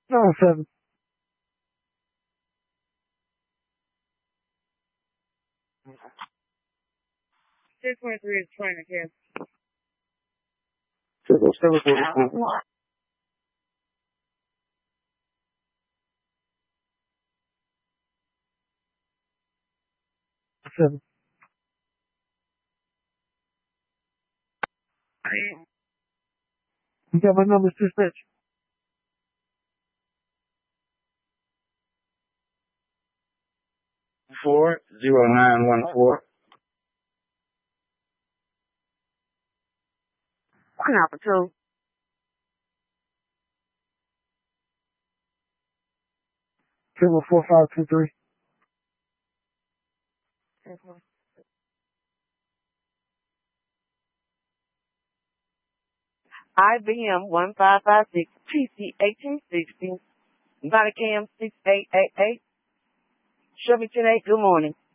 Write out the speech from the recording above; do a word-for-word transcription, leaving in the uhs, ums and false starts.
Nine seven. Six point three is trying to cancel. Seven seven four four. Seven. You got my numbers dispatch. Four zero nine one four. One out two. Triple four five two three. I B M one five five six, P C eighteen sixty, body cam six eight eight eight, Chevy ten eight, good morning.